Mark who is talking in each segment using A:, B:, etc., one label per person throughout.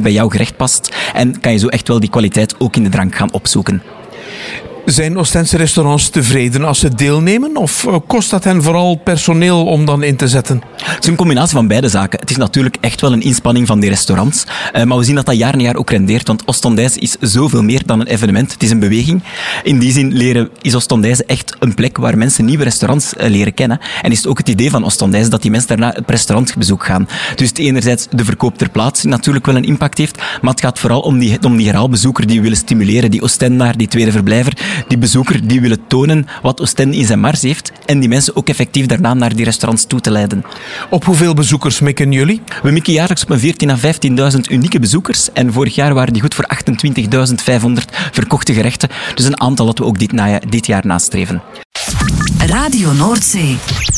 A: bij jouw gerecht past. En kan je zo echt wel die kwaliteit ook in de drank gaan opzoeken.
B: Zijn Oostense restaurants tevreden als ze deelnemen? Of kost dat hen vooral personeel om dan in te zetten?
A: Het is een combinatie van beide zaken. Het is natuurlijk echt wel een inspanning van die restaurants. Maar we zien dat jaar na jaar ook rendeert. Want Oostendijze is zoveel meer dan een evenement. Het is een beweging. In die zin is Oostendijze echt een plek waar mensen nieuwe restaurants leren kennen. En is het ook het idee van Oostendijze dat die mensen daarna op restaurantbezoek gaan. Dus het enerzijds de verkoop ter plaatse die natuurlijk wel een impact heeft. Maar het gaat vooral om die herhaalbezoeker die we willen stimuleren. Die Oostendaar, die tweede verblijver. Die bezoeker die willen tonen wat Oostende in zijn mars heeft en die mensen ook effectief daarna naar die restaurants toe te leiden.
B: Op hoeveel bezoekers mikken jullie?
A: We mikken jaarlijks op een 14.000 à 15.000 unieke bezoekers en vorig jaar waren die goed voor 28.500 verkochte gerechten. Dus een aantal dat we ook dit jaar nastreven.
C: Radio Noordzee.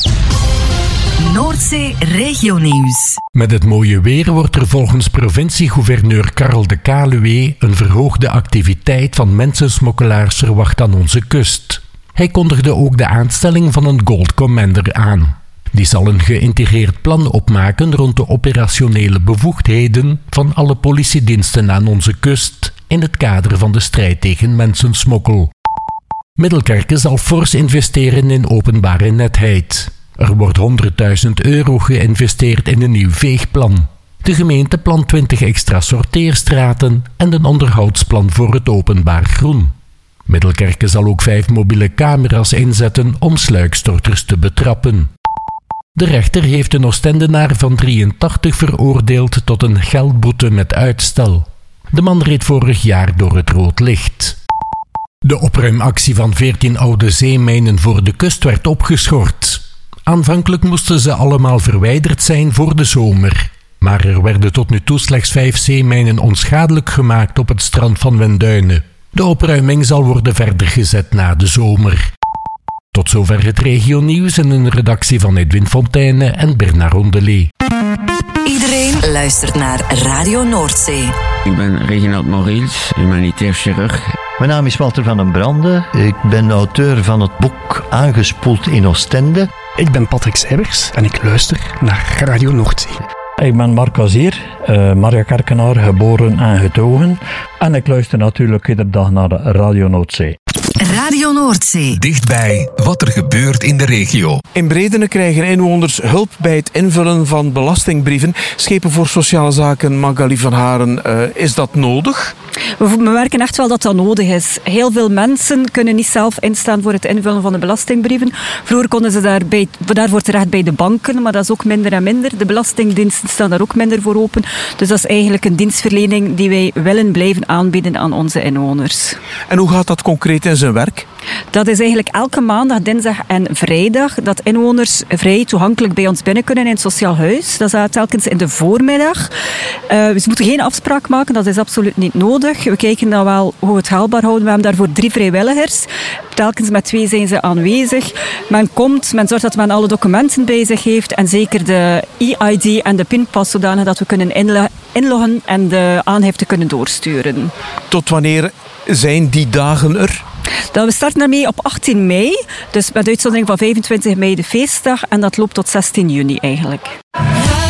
C: Noordzee Regionieuws.
D: Met het mooie weer wordt er volgens provinciegouverneur Karel de Kaluwe een verhoogde activiteit van mensensmokkelaars verwacht aan onze kust. Hij kondigde ook de aanstelling van een Gold Commander aan. Die zal een geïntegreerd plan opmaken rond de operationele bevoegdheden van alle politiediensten aan onze kust in het kader van de strijd tegen mensensmokkel. Middelkerke zal fors investeren in openbare netheid. Er wordt €100.000 geïnvesteerd in een nieuw veegplan. De gemeente plant 20 extra sorteerstraten en een onderhoudsplan voor het openbaar groen. Middelkerke zal ook 5 mobiele camera's inzetten om sluikstorters te betrappen. De rechter heeft een Oostendenaar van 83 veroordeeld tot een geldboete met uitstel. De man reed vorig jaar door het rood licht. De opruimactie van 14 oude zeemijnen voor de kust werd opgeschort. Aanvankelijk moesten ze allemaal verwijderd zijn voor de zomer. Maar er werden tot nu toe slechts 5 zeemijnen onschadelijk gemaakt op het strand van Wenduinen. De opruiming zal worden verder gezet na de zomer. Tot zover het regionieuws in een redactie van Edwin Fonteyne en Bernard Rondelet.
C: Iedereen luistert naar Radio Noordzee.
E: Ik ben Reginald Mauriels, humanitair chirurg.
F: Mijn naam is Walter van den Brande. Ik ben auteur van het boek Aangespoeld in Oostende.
G: Ik ben Patrick Seibers en ik luister naar Radio Noordzee.
H: Ik ben Marc Azier, Maria Kerkenaar, geboren en getogen. En ik luister natuurlijk iedere dag naar Radio Noordzee.
C: Radio Noordzee.
I: Dichtbij wat er gebeurt in de regio.
B: In Bredene krijgen inwoners hulp bij het invullen van belastingbrieven. Schepen voor Sociale Zaken, Magali van Haren, is dat nodig?
J: We merken echt wel dat dat nodig is. Heel veel mensen kunnen niet zelf instaan voor het invullen van de belastingbrieven. Vroeger konden ze daarvoor terecht bij de banken, maar dat is ook minder en minder. De belastingdiensten staan daar ook minder voor open. Dus dat is eigenlijk een dienstverlening die wij willen blijven aanbieden aan onze inwoners.
B: En hoe gaat dat concreet in zijn werk?
J: Dat is eigenlijk elke maandag, dinsdag en vrijdag dat inwoners vrij toegankelijk bij ons binnen kunnen in het sociaal huis. Dat is telkens in de voormiddag. Ze moeten geen afspraak maken, dat is absoluut niet nodig. We kijken dan wel hoe we het haalbaar houden. We hebben daarvoor 3 vrijwilligers. Telkens met 2 zijn ze aanwezig. Men komt, men zorgt dat men alle documenten bij zich heeft en zeker de e-ID en de pinpas zodanig dat we kunnen inloggen en de aangifte kunnen doorsturen.
B: Tot wanneer zijn die dagen er?
J: We starten daarmee op 18 mei, dus met uitzondering van 25 mei de feestdag en dat loopt tot 16 juni eigenlijk.